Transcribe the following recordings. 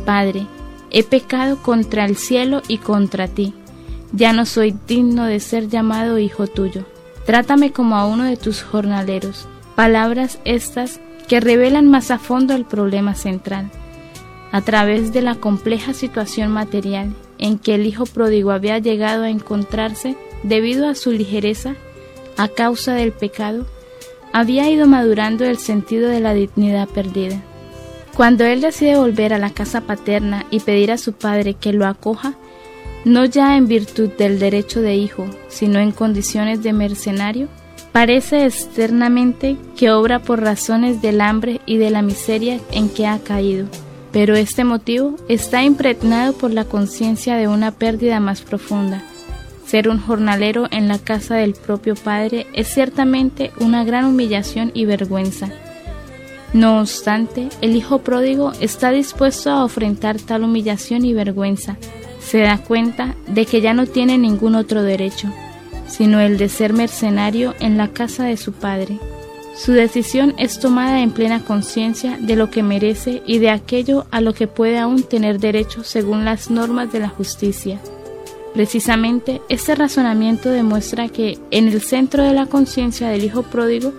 Padre, he pecado contra el cielo y contra ti. Ya no soy digno de ser llamado hijo tuyo. Trátame como a uno de tus jornaleros. Palabras estas que revelan más a fondo el problema central. A través de la compleja situación material en que el hijo pródigo había llegado a encontrarse debido a su ligereza, a causa del pecado, había ido madurando el sentido de la dignidad perdida. Cuando él decide volver a la casa paterna y pedir a su padre que lo acoja, no ya en virtud del derecho de hijo, sino en condiciones de mercenario, parece externamente que obra por razones del hambre y de la miseria en que ha caído, pero este motivo está impregnado por la conciencia de una pérdida más profunda. Ser un jornalero en la casa del propio padre es ciertamente una gran humillación y vergüenza. No obstante, el hijo pródigo está dispuesto a enfrentar tal humillación y vergüenza. Se da cuenta de que ya no tiene ningún otro derecho, sino el de ser mercenario en la casa de su padre. Su decisión es tomada en plena conciencia de lo que merece y de aquello a lo que puede aún tener derecho según las normas de la justicia. Precisamente, este razonamiento demuestra que en el centro de la conciencia del hijo pródigo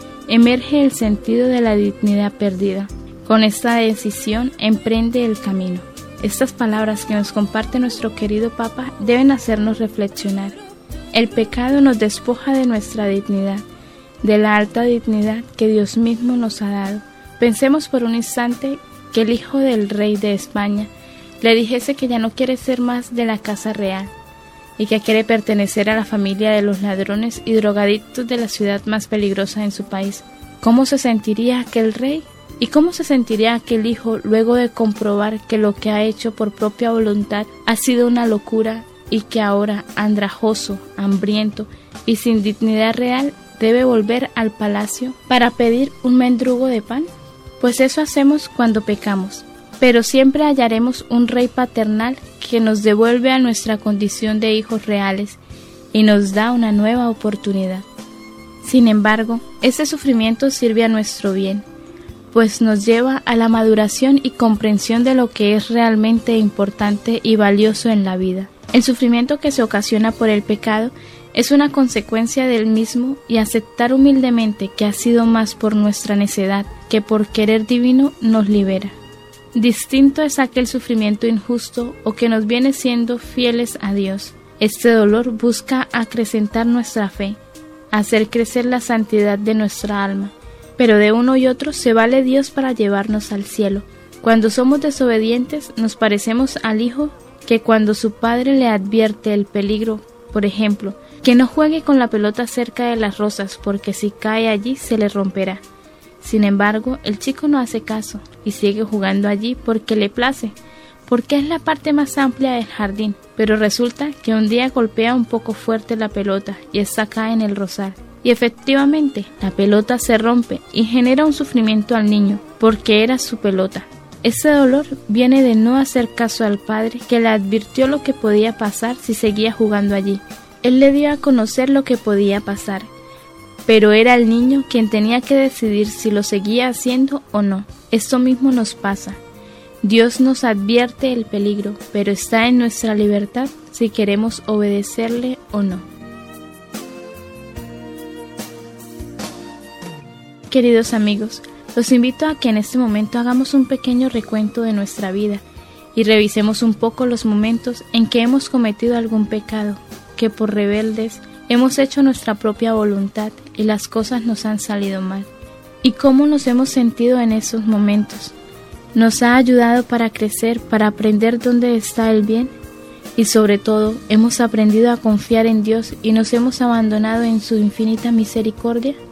emerge el sentido de la dignidad perdida. Con esta decisión emprende el camino. Estas palabras que nos comparte nuestro querido Papa deben hacernos reflexionar. El pecado nos despoja de nuestra dignidad, de la alta dignidad que Dios mismo nos ha dado. Pensemos por un instante que el hijo del rey de España le dijese que ya no quiere ser más de la casa real y que quiere pertenecer a la familia de los ladrones y drogadictos de la ciudad más peligrosa en su país. ¿Cómo se sentiría aquel rey? ¿Y cómo se sentiría aquel hijo luego de comprobar que lo que ha hecho por propia voluntad ha sido una locura y que ahora, andrajoso, hambriento y sin dignidad real, debe volver al palacio para pedir un mendrugo de pan? Pues eso hacemos cuando pecamos, pero siempre hallaremos un rey paternal que nos devuelve a nuestra condición de hijos reales y nos da una nueva oportunidad. Sin embargo, ese sufrimiento sirve a nuestro bien, pues nos lleva a la maduración y comprensión de lo que es realmente importante y valioso en la vida. El sufrimiento que se ocasiona por el pecado es una consecuencia del mismo y aceptar humildemente que ha sido más por nuestra necedad que por querer divino nos libera. Distinto es aquel sufrimiento injusto o que nos viene siendo fieles a Dios. Este dolor busca acrecentar nuestra fe, hacer crecer la santidad de nuestra alma. Pero de uno y otro se vale Dios para llevarnos al cielo. Cuando somos desobedientes nos parecemos al hijo que cuando su padre le advierte el peligro, por ejemplo, que no juegue con la pelota cerca de las rosas porque si cae allí se le romperá. Sin embargo, el chico no hace caso y sigue jugando allí porque le place, porque es la parte más amplia del jardín, pero resulta que un día golpea un poco fuerte la pelota y esta cae en el rosal. Y efectivamente, la pelota se rompe y genera un sufrimiento al niño, porque era su pelota. Ese dolor viene de no hacer caso al padre que le advirtió lo que podía pasar si seguía jugando allí. Él le dio a conocer lo que podía pasar, pero era el niño quien tenía que decidir si lo seguía haciendo o no. Esto mismo nos pasa. Dios nos advierte el peligro, pero está en nuestra libertad si queremos obedecerle o no. Queridos amigos, los invito a que en este momento hagamos un pequeño recuento de nuestra vida y revisemos un poco los momentos en que hemos cometido algún pecado, que por rebeldes hemos hecho nuestra propia voluntad y las cosas nos han salido mal. ¿Y cómo nos hemos sentido en esos momentos? ¿Nos ha ayudado para crecer, para aprender dónde está el bien? Y sobre todo, ¿hemos aprendido a confiar en Dios y nos hemos abandonado en su infinita misericordia?